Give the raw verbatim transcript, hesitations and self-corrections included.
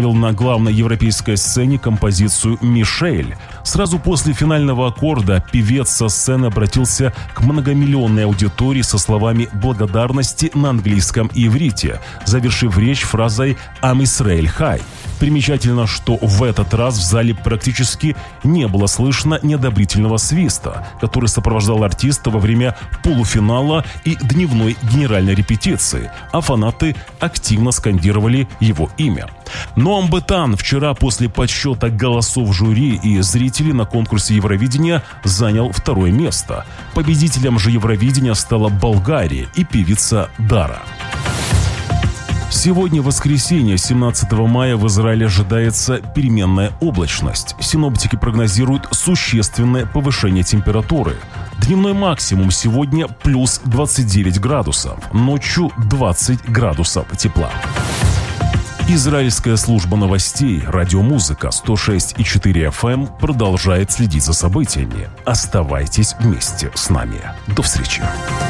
на главной европейской сцене композицию «Мишель». Сразу после финального аккорда певец со сцены обратился к многомиллионной аудитории со словами благодарности на английском и иврите, завершив речь фразой «Ам Исраэль Хай». Примечательно, что в этот раз в зале практически не было слышно неодобрительного свиста, который сопровождал артиста во время полуфинала и дневной генеральной репетиции, а фанаты активно скандировали его имя. Ноам Бетан вчера после подсчета голосов жюри и зрителей на конкурсе Евровидения занял второе место. Победителем же Евровидения стала Болгария и певица Дара. Сегодня, воскресенье, семнадцатого мая, в Израиле ожидается переменная облачность. Синоптики прогнозируют существенное повышение температуры. Дневной максимум сегодня плюс двадцать девять градусов, ночью двадцать градусов тепла. Израильская служба новостей «Радиомузыка» сто шесть и четыре эф эм продолжает следить за событиями. Оставайтесь вместе с нами. До встречи.